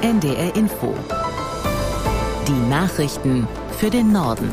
NDR Info. Die Nachrichten für den Norden.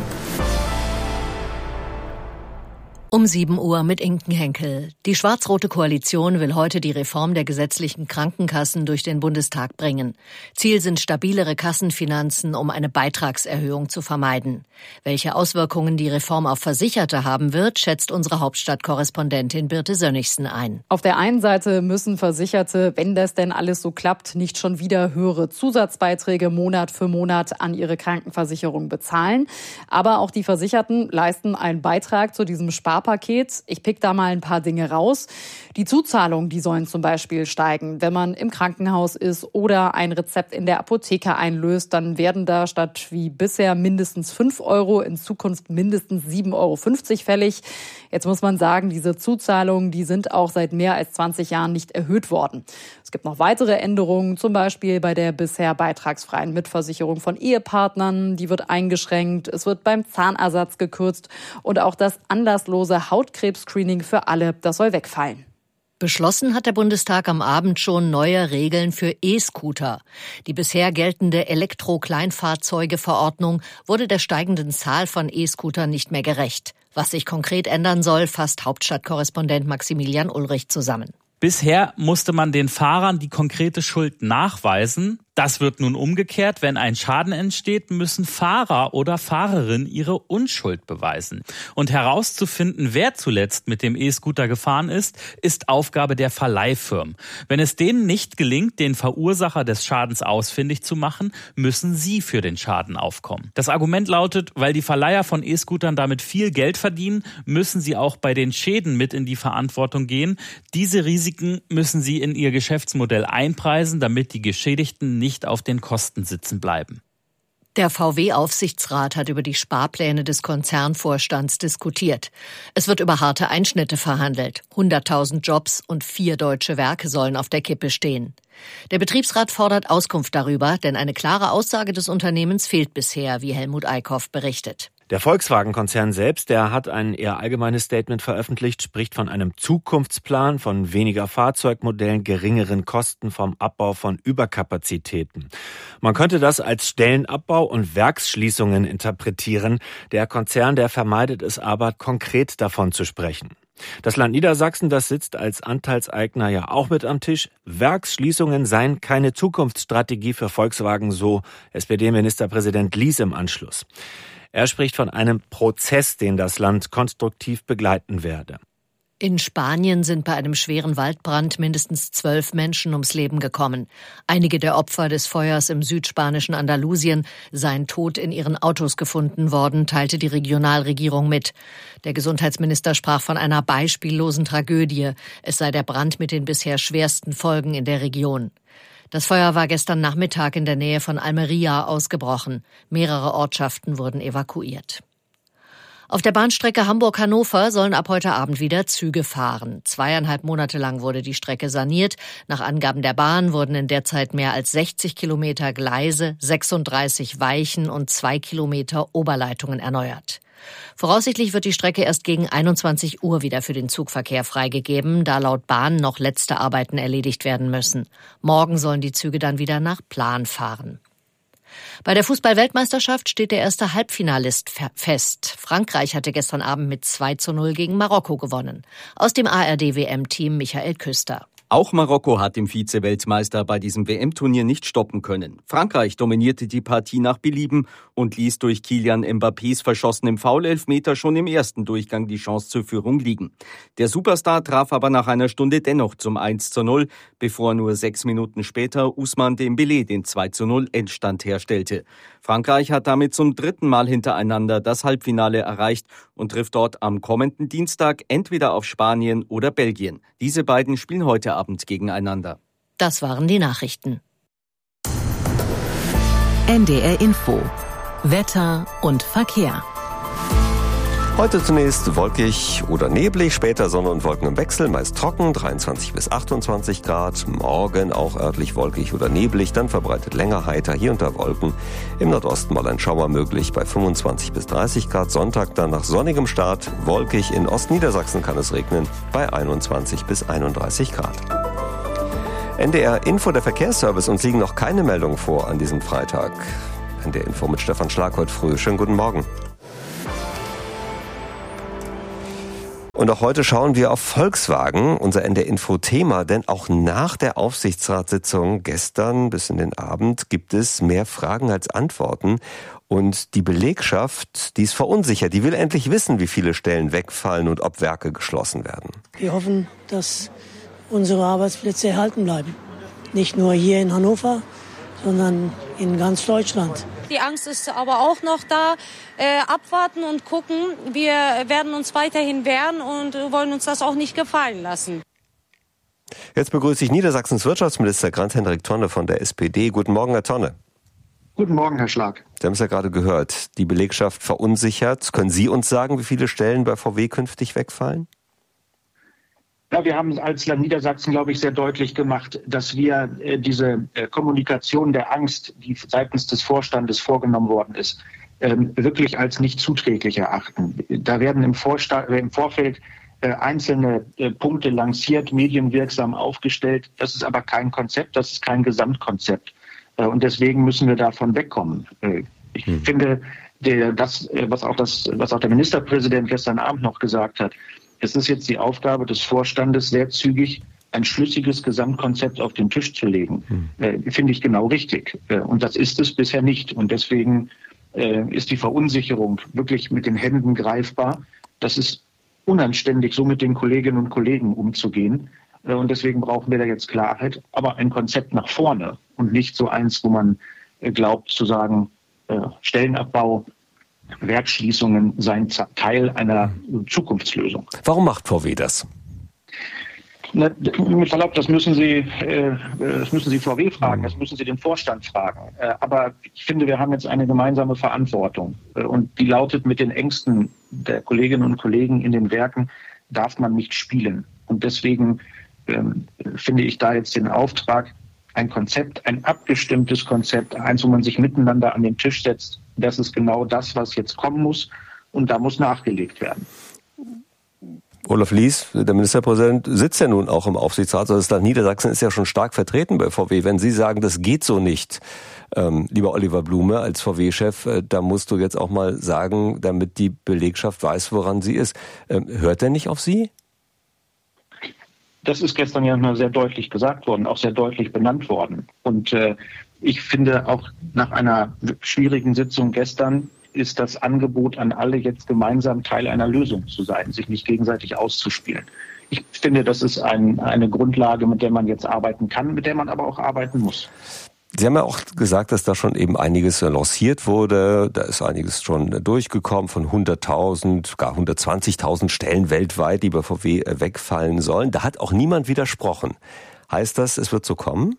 Um 7 Uhr mit Inken Henkel. Die schwarz-rote Koalition will heute die Reform der gesetzlichen Krankenkassen durch den Bundestag bringen. Ziel sind stabilere Kassenfinanzen, um eine Beitragserhöhung zu vermeiden. Welche Auswirkungen die Reform auf Versicherte haben wird, schätzt unsere Hauptstadtkorrespondentin Birte Sönnigsen ein. Auf der einen Seite müssen Versicherte, wenn das denn alles so klappt, nicht schon wieder höhere Zusatzbeiträge Monat für Monat an ihre Krankenversicherung bezahlen. Aber auch die Versicherten leisten einen Beitrag zu diesem Sparpaket. Ich pick da mal ein paar Dinge raus. Die Zuzahlungen, die sollen zum Beispiel steigen. Wenn man im Krankenhaus ist oder ein Rezept in der Apotheke einlöst, dann werden da statt wie bisher mindestens 5 Euro in Zukunft mindestens 7,50 Euro fällig. Jetzt muss man sagen, diese Zuzahlungen, die sind auch seit mehr als 20 Jahren nicht erhöht worden. Es gibt noch weitere Änderungen, zum Beispiel bei der bisher beitragsfreien Mitversicherung von Ehepartnern. Die wird eingeschränkt. Es wird beim Zahnersatz gekürzt und auch das anlasslose Hautkrebs-Screening für alle, das soll wegfallen. Beschlossen hat der Bundestag am Abend schon neue Regeln für E-Scooter. Die bisher geltende Elektro-Kleinfahrzeuge-Verordnung wurde der steigenden Zahl von E-Scootern nicht mehr gerecht. Was sich konkret ändern soll, fasst Hauptstadtkorrespondent Maximilian Ulrich zusammen. Bisher musste man den Fahrern die konkrete Schuld nachweisen. Das wird nun umgekehrt. Wenn ein Schaden entsteht, müssen Fahrer oder Fahrerin ihre Unschuld beweisen. Und herauszufinden, wer zuletzt mit dem E-Scooter gefahren ist, ist Aufgabe der Verleihfirmen. Wenn es denen nicht gelingt, den Verursacher des Schadens ausfindig zu machen, müssen sie für den Schaden aufkommen. Das Argument lautet, weil die Verleiher von E-Scootern damit viel Geld verdienen, müssen sie auch bei den Schäden mit in die Verantwortung gehen. Diese Risiken müssen sie in ihr Geschäftsmodell einpreisen, damit die Geschädigten nicht auf den Kosten sitzen bleiben. Der VW-Aufsichtsrat hat über die Sparpläne des Konzernvorstands diskutiert. Es wird über harte Einschnitte verhandelt. 100.000 Jobs und 4 deutsche Werke sollen auf der Kippe stehen. Der Betriebsrat fordert Auskunft darüber, denn eine klare Aussage des Unternehmens fehlt bisher, wie Helmut Eickhoff berichtet. Der Volkswagen-Konzern selbst, der hat ein eher allgemeines Statement veröffentlicht, spricht von einem Zukunftsplan, von weniger Fahrzeugmodellen, geringeren Kosten, vom Abbau von Überkapazitäten. Man könnte das als Stellenabbau und Werksschließungen interpretieren. Der Konzern, der vermeidet es aber, konkret davon zu sprechen. Das Land Niedersachsen, das sitzt als Anteilseigner ja auch mit am Tisch. Werksschließungen seien keine Zukunftsstrategie für Volkswagen, so SPD-Ministerpräsident Lies im Anschluss. Er spricht von einem Prozess, den das Land konstruktiv begleiten werde. In Spanien sind bei einem schweren Waldbrand mindestens 12 Menschen ums Leben gekommen. Einige der Opfer des Feuers im südspanischen Andalusien seien tot in ihren Autos gefunden worden, teilte die Regionalregierung mit. Der Gesundheitsminister sprach von einer beispiellosen Tragödie. Es sei der Brand mit den bisher schwersten Folgen in der Region. Das Feuer war gestern Nachmittag in der Nähe von Almería ausgebrochen. Mehrere Ortschaften wurden evakuiert. Auf der Bahnstrecke Hamburg-Hannover sollen ab heute Abend wieder Züge fahren. 2,5 Monate lang wurde die Strecke saniert. Nach Angaben der Bahn wurden in der Zeit mehr als 60 Kilometer Gleise, 36 Weichen und 2 Kilometer Oberleitungen erneuert. Voraussichtlich wird die Strecke erst gegen 21 Uhr wieder für den Zugverkehr freigegeben, da laut Bahn noch letzte Arbeiten erledigt werden müssen. Morgen sollen die Züge dann wieder nach Plan fahren. Bei der Fußball-Weltmeisterschaft steht der erste Halbfinalist fest. Frankreich hatte gestern Abend mit 2:0 gegen Marokko gewonnen. Aus dem ARD-WM-Team Michael Küster. Auch Marokko hat den Vize-Weltmeister bei diesem WM-Turnier nicht stoppen können. Frankreich dominierte die Partie nach Belieben und ließ durch Kylian Mbappés verschossenem Foul-Elfmeter schon im ersten Durchgang die Chance zur Führung liegen. Der Superstar traf aber nach einer Stunde dennoch zum 1:0, bevor nur 6 Minuten später Ousmane Dembélé den 2:0 Endstand herstellte. Frankreich hat damit zum 3. Mal hintereinander das Halbfinale erreicht und trifft dort am kommenden Dienstag entweder auf Spanien oder Belgien. Diese beiden spielen heute Abend gegeneinander. Das waren die Nachrichten. NDR Info. Wetter und Verkehr. Heute zunächst wolkig oder neblig, später Sonne und Wolken im Wechsel, meist trocken, 23 bis 28 Grad. Morgen auch örtlich wolkig oder neblig, dann verbreitet länger heiter, hier unter Wolken. Im Nordosten mal ein Schauer möglich bei 25 bis 30 Grad. Sonntag dann nach sonnigem Start, wolkig. In Ostniedersachsen kann es regnen bei 21 bis 31 Grad. NDR Info, der Verkehrsservice. Uns liegen noch keine Meldungen vor an diesem Freitag. NDR Info mit Stefan Schlag heute früh. Schönen guten Morgen. Und auch heute schauen wir auf Volkswagen, unser NDR-Info-Thema, denn auch nach der Aufsichtsratssitzung gestern bis in den Abend gibt es mehr Fragen als Antworten. Und die Belegschaft, die ist verunsichert, die will endlich wissen, wie viele Stellen wegfallen und ob Werke geschlossen werden. Wir hoffen, dass unsere Arbeitsplätze erhalten bleiben. Nicht nur hier in Hannover, sondern in ganz Deutschland. Die Angst ist aber auch noch da. Abwarten und gucken. Wir werden uns weiterhin wehren und wollen uns das auch nicht gefallen lassen. Jetzt begrüße ich Niedersachsens Wirtschaftsminister Grant-Hendrik Tonne von der SPD. Guten Morgen, Herr Tonne. Guten Morgen, Herr Schlag. Sie haben es ja gerade gehört. Die Belegschaft verunsichert. Können Sie uns sagen, wie viele Stellen bei VW künftig wegfallen? Ja, wir haben als Land Niedersachsen, glaube ich, sehr deutlich gemacht, dass wir diese Kommunikation der Angst, die seitens des Vorstandes vorgenommen worden ist, wirklich als nicht zuträglich erachten. Da werden im Vorfeld einzelne Punkte lanciert, medienwirksam aufgestellt. Das ist aber kein Konzept, das ist kein Gesamtkonzept. Und deswegen müssen wir davon wegkommen. Ich finde, was auch der Ministerpräsident gestern Abend noch gesagt hat, es ist jetzt die Aufgabe des Vorstandes, sehr zügig ein schlüssiges Gesamtkonzept auf den Tisch zu legen. Finde ich genau richtig. Und das ist es bisher nicht. Und deswegen ist die Verunsicherung wirklich mit den Händen greifbar. Das ist unanständig, so mit den Kolleginnen und Kollegen umzugehen. Und deswegen brauchen wir da jetzt Klarheit, aber ein Konzept nach vorne und nicht so eins, wo man glaubt zu sagen, Stellenabbau, Werksschließungen seien Teil einer Zukunftslösung. Warum macht VW das? Mit Verlaub, das müssen Sie VW fragen, das müssen Sie den Vorstand fragen. Aber ich finde, wir haben jetzt eine gemeinsame Verantwortung. Und die lautet, mit den Ängsten der Kolleginnen und Kollegen in den Werken darf man nicht spielen. Und deswegen finde ich da jetzt den Auftrag, ein Konzept, ein abgestimmtes Konzept, eins, wo man sich miteinander an den Tisch setzt. Das ist genau das, was jetzt kommen muss. Und da muss nachgelegt werden. Olaf Lies, der Ministerpräsident, sitzt ja nun auch im Aufsichtsrat. Also das Land Niedersachsen ist ja schon stark vertreten bei VW. Wenn Sie sagen, das geht so nicht, lieber Oliver Blume als VW-Chef, da musst du jetzt auch mal sagen, damit die Belegschaft weiß, woran sie ist. Hört er nicht auf Sie? Das ist gestern ja mal sehr deutlich gesagt worden, auch sehr deutlich benannt worden. Und ich finde, auch nach einer schwierigen Sitzung gestern ist das Angebot an alle, jetzt gemeinsam Teil einer Lösung zu sein, sich nicht gegenseitig auszuspielen. Ich finde, das ist eine Grundlage, mit der man jetzt arbeiten kann, mit der man aber auch arbeiten muss. Sie haben ja auch gesagt, dass da schon eben einiges lanciert wurde. Da ist einiges schon durchgekommen von 100.000, gar 120.000 Stellen weltweit, die bei VW wegfallen sollen. Da hat auch niemand widersprochen. Heißt das, es wird so kommen?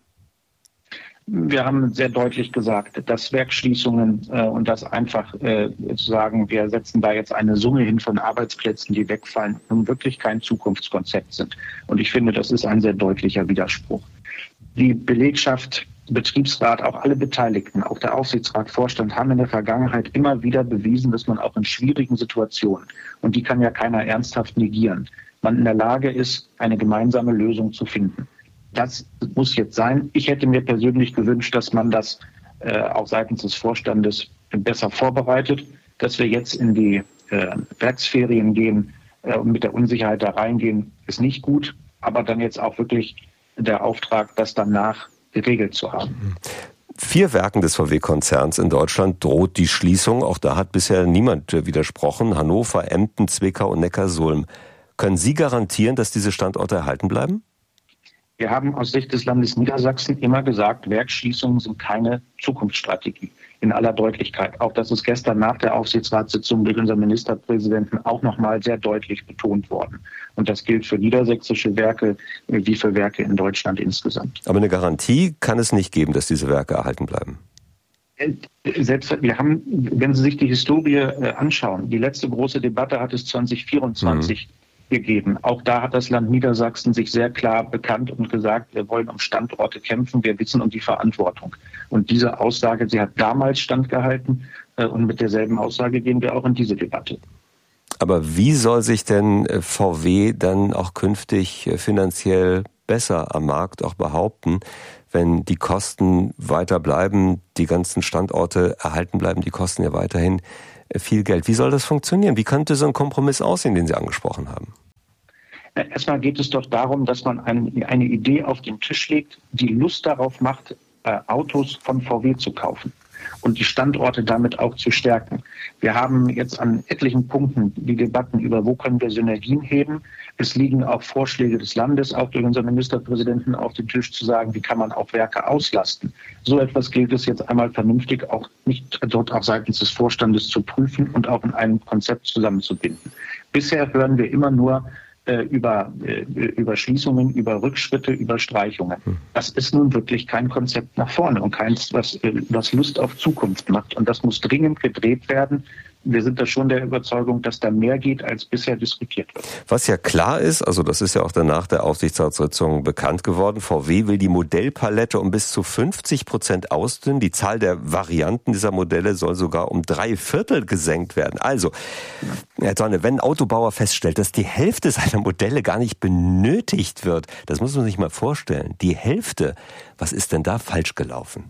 Wir haben sehr deutlich gesagt, dass Werksschließungen und das einfach zu sagen, wir setzen da jetzt eine Summe hin von Arbeitsplätzen, die wegfallen, nun wirklich kein Zukunftskonzept sind. Und ich finde, das ist ein sehr deutlicher Widerspruch. Die Belegschaft, Betriebsrat, auch alle Beteiligten, auch der Aufsichtsrat, Vorstand haben in der Vergangenheit immer wieder bewiesen, dass man auch in schwierigen Situationen, und die kann ja keiner ernsthaft negieren, man in der Lage ist, eine gemeinsame Lösung zu finden. Das muss jetzt sein. Ich hätte mir persönlich gewünscht, dass man das auch seitens des Vorstandes besser vorbereitet, dass wir jetzt in die Werksferien gehen und mit der Unsicherheit da reingehen, ist nicht gut, aber dann jetzt auch wirklich der Auftrag, das danach geregelt zu haben. 4 Werken des VW-Konzerns in Deutschland droht die Schließung. Auch da hat bisher niemand widersprochen. Hannover, Emden, Zwickau und Neckarsulm. Können Sie garantieren, dass diese Standorte erhalten bleiben? Wir haben aus Sicht des Landes Niedersachsen immer gesagt, Werksschließungen sind keine Zukunftsstrategie. In aller Deutlichkeit. Auch das ist gestern nach der Aufsichtsratssitzung durch unseren Ministerpräsidenten auch nochmal sehr deutlich betont worden. Und das gilt für niedersächsische Werke wie für Werke in Deutschland insgesamt. Aber eine Garantie kann es nicht geben, dass diese Werke erhalten bleiben. Selbst wir haben, wenn Sie sich die Historie anschauen, die letzte große Debatte hat es 2024 gegeben. Auch da hat das Land Niedersachsen sich sehr klar bekannt und gesagt, wir wollen um Standorte kämpfen, wir wissen um die Verantwortung. Und diese Aussage, sie hat damals standgehalten und mit derselben Aussage gehen wir auch in diese Debatte. Aber wie soll sich denn VW dann auch künftig finanziell besser am Markt auch behaupten, wenn die Kosten weiter bleiben, die ganzen Standorte erhalten bleiben, die kosten ja weiterhin viel Geld. Wie soll das funktionieren? Wie könnte so ein Kompromiss aussehen, den Sie angesprochen haben? Erstmal geht es doch darum, dass man eine Idee auf den Tisch legt, die Lust darauf macht, Autos von VW zu kaufen und die Standorte damit auch zu stärken. Wir haben jetzt an etlichen Punkten die Debatten über, wo können wir Synergien heben. Es liegen auch Vorschläge des Landes, auch durch unseren Ministerpräsidenten, auf den Tisch zu sagen, wie kann man auch Werke auslasten. So etwas gilt es jetzt einmal vernünftig auch nicht dort auch seitens des Vorstandes zu prüfen und auch in einem Konzept zusammenzubinden. Bisher hören wir immer nur über Schließungen, über Rückschritte, über Streichungen. Das ist nun wirklich kein Konzept nach vorne und keins, was Lust auf Zukunft macht. Und das muss dringend gedreht werden. Wir sind da schon der Überzeugung, dass da mehr geht, als bisher diskutiert wird. Was ja klar ist, also das ist ja auch danach der Aufsichtsratssitzung bekannt geworden, VW will die Modellpalette um bis zu 50% ausdünnen. Die Zahl der Varianten dieser Modelle soll sogar um 3/4 gesenkt werden. Also, Herr Tonne, wenn ein Autobauer feststellt, dass die Hälfte seiner Modelle gar nicht benötigt wird, das muss man sich mal vorstellen, die Hälfte, was ist denn da falsch gelaufen?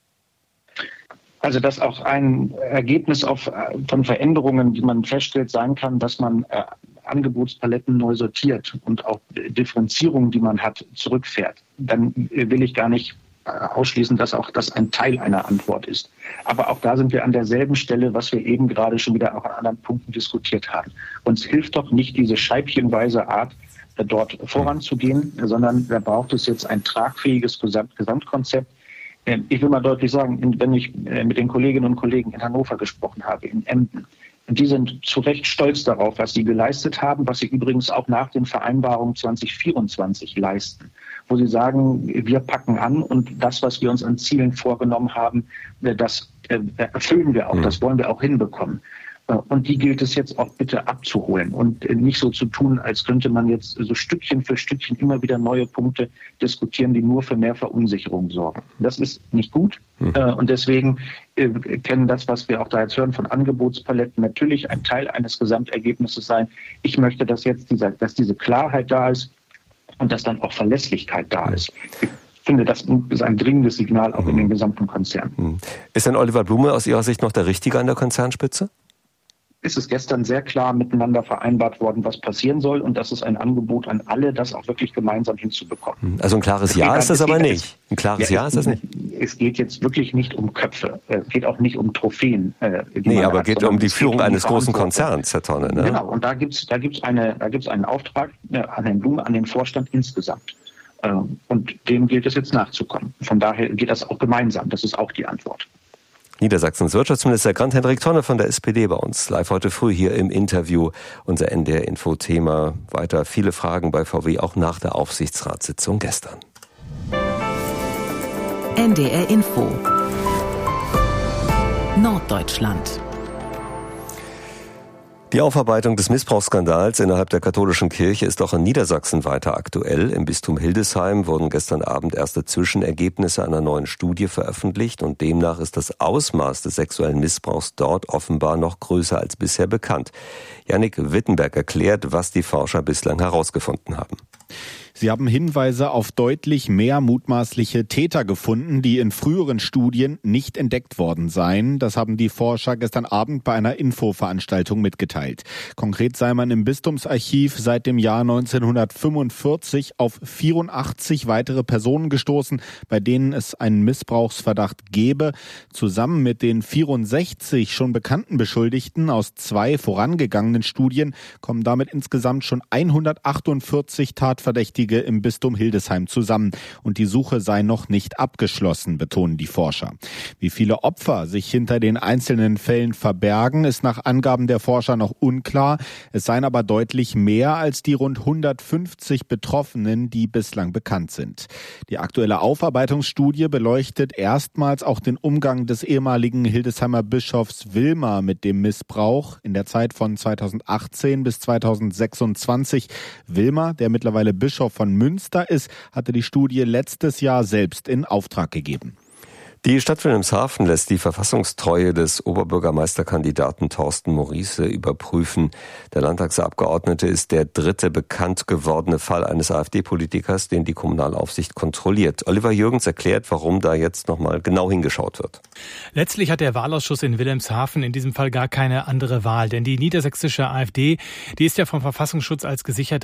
Also dass auch ein Ergebnis von Veränderungen, die man feststellt, sein kann, dass man Angebotspaletten neu sortiert und auch Differenzierungen, die man hat, zurückfährt. Dann will ich gar nicht ausschließen, dass auch das ein Teil einer Antwort ist. Aber auch da sind wir an derselben Stelle, was wir eben gerade schon wieder auch an anderen Punkten diskutiert haben. Uns hilft doch nicht diese scheibchenweise Art, dort voranzugehen, sondern da braucht es jetzt ein tragfähiges Gesamtkonzept. Ich will mal deutlich sagen, wenn ich mit den Kolleginnen und Kollegen in Hannover gesprochen habe, in Emden, die sind zu Recht stolz darauf, was sie geleistet haben, was sie übrigens auch nach den Vereinbarungen 2024 leisten, wo sie sagen, wir packen an und das, was wir uns an Zielen vorgenommen haben, das erfüllen wir auch, das wollen wir auch hinbekommen. Und die gilt es jetzt auch bitte abzuholen und nicht so zu tun, als könnte man jetzt so Stückchen für Stückchen immer wieder neue Punkte diskutieren, die nur für mehr Verunsicherung sorgen. Das ist nicht gut. Und deswegen können das, was wir auch da jetzt hören von Angebotspaletten, natürlich ein Teil eines Gesamtergebnisses sein. Ich möchte, dass jetzt dass diese Klarheit da ist und dass dann auch Verlässlichkeit da ist. Ich finde, das ist ein dringendes Signal auch in den gesamten Konzern. Ist denn Oliver Blume aus Ihrer Sicht noch der Richtige an der Konzernspitze? Ist es gestern sehr klar miteinander vereinbart worden, was passieren soll. Und das ist ein Angebot an alle, das auch wirklich gemeinsam hinzubekommen. Also ein klares Ja ist das aber nicht. Ein klares Ja ist das nicht. Es geht jetzt wirklich nicht um Köpfe. Es geht auch nicht um Trophäen. Nee, aber es geht um die Führung eines großen Konzerns, Herr Tonne. Ne? Genau, und da gibt's einen Auftrag an Herrn Blume, an den Vorstand insgesamt. Und dem gilt es jetzt nachzukommen. Von daher geht das auch gemeinsam. Das ist auch die Antwort. Niedersachsens Wirtschaftsminister Grant-Hendrik Tonne von der SPD bei uns live heute früh hier im Interview. Unser NDR-Info-Thema. Weiter viele Fragen bei VW, auch nach der Aufsichtsratssitzung gestern. NDR-Info Norddeutschland. Die Aufarbeitung des Missbrauchsskandals innerhalb der katholischen Kirche ist auch in Niedersachsen weiter aktuell. Im Bistum Hildesheim wurden gestern Abend erste Zwischenergebnisse einer neuen Studie veröffentlicht und demnach ist das Ausmaß des sexuellen Missbrauchs dort offenbar noch größer als bisher bekannt. Jannik Wittenberg erklärt, was die Forscher bislang herausgefunden haben. Sie haben Hinweise auf deutlich mehr mutmaßliche Täter gefunden, die in früheren Studien nicht entdeckt worden seien. Das haben die Forscher gestern Abend bei einer Infoveranstaltung mitgeteilt. Konkret sei man im Bistumsarchiv seit dem Jahr 1945 auf 84 weitere Personen gestoßen, bei denen es einen Missbrauchsverdacht gebe. Zusammen mit den 64 schon bekannten Beschuldigten aus 2 vorangegangenen Studien kommen damit insgesamt schon 148 Tatverdächtige im Bistum Hildesheim zusammen. Und die Suche sei noch nicht abgeschlossen, betonen die Forscher. Wie viele Opfer sich hinter den einzelnen Fällen verbergen, ist nach Angaben der Forscher noch unklar. Es seien aber deutlich mehr als die rund 150 Betroffenen, die bislang bekannt sind. Die aktuelle Aufarbeitungsstudie beleuchtet erstmals auch den Umgang des ehemaligen Hildesheimer Bischofs Wilmer mit dem Missbrauch in der Zeit von 2018 bis 2026. Wilmer, der mittlerweile Bischof von Münster ist, hatte die Studie letztes Jahr selbst in Auftrag gegeben. Die Stadt Wilhelmshaven lässt die Verfassungstreue des Oberbürgermeisterkandidaten Thorsten Morice überprüfen. Der Landtagsabgeordnete ist der dritte bekannt gewordene Fall eines AfD-Politikers, den die Kommunalaufsicht kontrolliert. Oliver Jürgens erklärt, warum da jetzt nochmal genau hingeschaut wird. Letztlich hat der Wahlausschuss in Wilhelmshaven in diesem Fall gar keine andere Wahl, denn die niedersächsische AfD, die ist ja vom Verfassungsschutz als gesicherte